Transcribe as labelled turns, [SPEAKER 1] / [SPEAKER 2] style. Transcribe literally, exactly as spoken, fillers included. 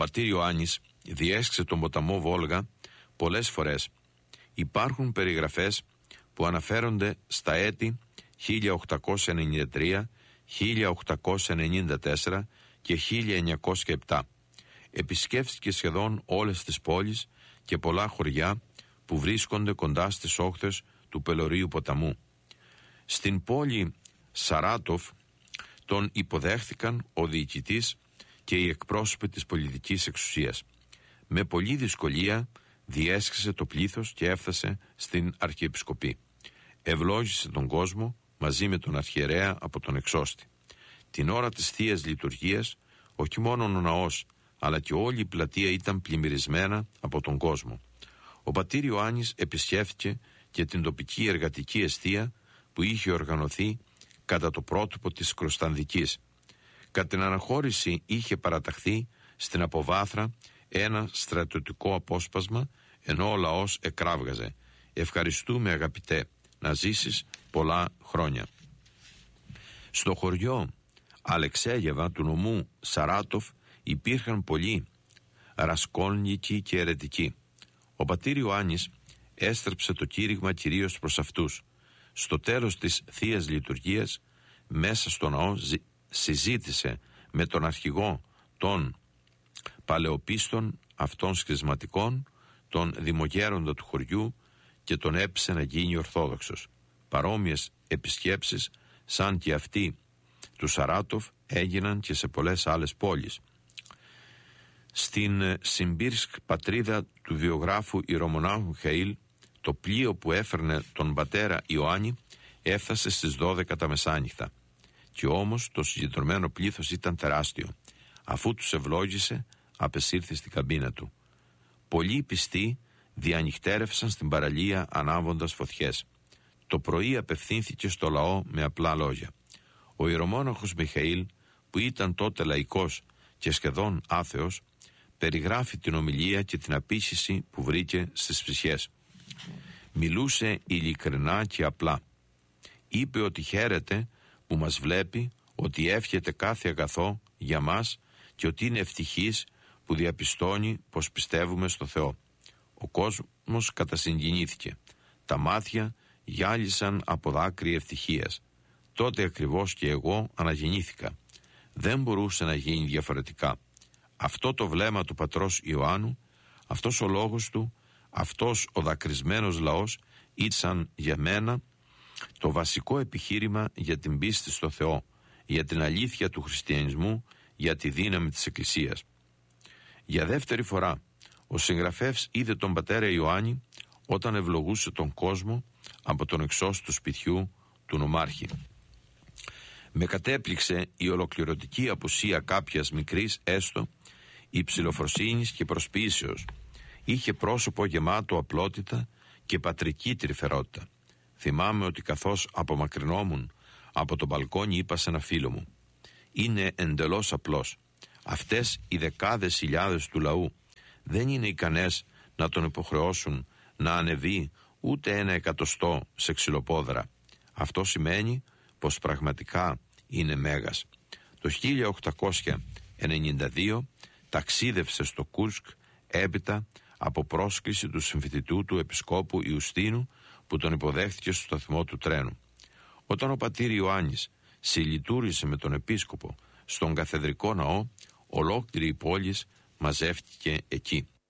[SPEAKER 1] πατήρ Ιωάννης διέσχισε τον ποταμό Βόλγα πολλές φορές. Υπάρχουν περιγραφές που αναφέρονται στα έτη χίλια οκτακόσια ενενήντα τρία, χίλια οκτακόσια ενενήντα τέσσερα και χίλια εννιακόσια επτά. Επισκέφθηκε σχεδόν όλες τις πόλεις και πολλά χωριά που βρίσκονται κοντά στις όχθες του Πελωρίου ποταμού. Στην πόλη Σαράτοφ τον υποδέχθηκαν ο διοικητής και οι εκπρόσωποι της πολιτικής εξουσίας. Με πολλή δυσκολία διέσχισε το πλήθος και έφτασε στην Αρχιεπισκοπή. Ευλόγησε τον κόσμο μαζί με τον αρχιερέα από τον εξώστη. Την ώρα της Θείας Λειτουργίας, όχι μόνο ο ναός, αλλά και όλη η πλατεία ήταν πλημμυρισμένα από τον κόσμο. Ο πατήρ Ιωάννης επισκέφθηκε και την τοπική εργατική εστία που είχε οργανωθεί κατά το πρότυπο της Κροστανδικής. Κατά την αναχώρηση είχε παραταχθεί στην αποβάθρα ένα στρατιωτικό απόσπασμα, ενώ ο λαός εκράβγαζε «Ευχαριστούμε αγαπητέ, να ζήσεις πολλά χρόνια». Στο χωριό Αλεξέγεβα του νομού Σαράτοφ υπήρχαν πολλοί ρασκόλνικοι και αιρετικοί. Ο πατήρ Ιωάννης έστρεψε το κήρυγμα κυρίως προς αυτούς. Στο τέλος της Θείας Λειτουργίας, μέσα στο ναό συζήτησε με τον αρχηγό των παλαιοπίστων αυτών σχισματικών, τον δημογέροντα του χωριού, και τον έπεισε να γίνει ορθόδοξος. Παρόμοιες επισκέψεις σαν και αυτή του Σαράτοφ έγιναν και σε πολλές άλλες πόλεις. Στην Συμπίρσκ, πατρίδα του βιογράφου ιερομονάχου Χαΐλ, το πλοίο που έφερνε τον πατέρα Ιωάννη έφτασε στις δώδεκα τα μεσάνυχτα. Και όμως το συγκεντρωμένο πλήθος ήταν τεράστιο. Αφού τους ευλόγησε, απεσύρθη στην καμπίνα του. Πολλοί πιστοί διανυχτέρευσαν στην παραλία ανάβοντας φωτιές. Το πρωί απευθύνθηκε στο λαό με απλά λόγια. Ο ιερομόναχος Μιχαήλ, που ήταν τότε λαϊκός και σχεδόν άθεος, περιγράφει την ομιλία και την απείσχυση που βρήκε στις ψυχές. Μιλούσε ειλικρινά και απλά. Είπε ότι χαίρεται που μας βλέπει, ότι εύχεται κάθε αγαθό για μας και ότι είναι ευτυχής που διαπιστώνει πως πιστεύουμε στο Θεό. Ο κόσμος κατασυγκινήθηκε. Τα μάτια γυάλισαν από δάκρυ ευτυχίας. Τότε ακριβώς και εγώ αναγεννήθηκα. Δεν μπορούσε να γίνει διαφορετικά. Αυτό το βλέμμα του πατρός Ιωάννου, αυτός ο λόγος του, αυτός ο δακρυσμένος λαός ήταν για μένα το βασικό επιχείρημα για την πίστη στο Θεό, για την αλήθεια του χριστιανισμού, για τη δύναμη της Εκκλησίας. Για δεύτερη φορά ο συγγραφέας είδε τον πατέρα Ιωάννη όταν ευλογούσε τον κόσμο από τον εξώστου του σπιτιού του νομάρχη. Με κατέπληξε η ολοκληρωτική απουσία κάποιας μικρής έστω υψηλοφροσύνης και προσποίησεως. Είχε πρόσωπο γεμάτο απλότητα και πατρική τρυφερότητα. Θυμάμαι ότι καθώς απομακρυνόμουν από το μπαλκόνι είπα σε ένα φίλο μου: «Είναι εντελώς απλός. Αυτές οι δεκάδες χιλιάδες του λαού δεν είναι ικανές να τον υποχρεώσουν να ανεβεί ούτε ένα εκατοστό σε ξυλοπόδρα. Αυτό σημαίνει πως πραγματικά είναι μέγας». Το χίλια οκτακόσια ενενήντα δύο ταξίδευσε στο Κούρσκ έπειτα από πρόσκληση του συμφοιτητού του επισκόπου Ιουστίνου, που τον υποδέχθηκε στο σταθμό του τρένου. Όταν ο πατήρ Ιωάννης συλλειτούρισε με τον επίσκοπο στον καθεδρικό ναό, ολόκληρη η πόλη μαζεύτηκε εκεί.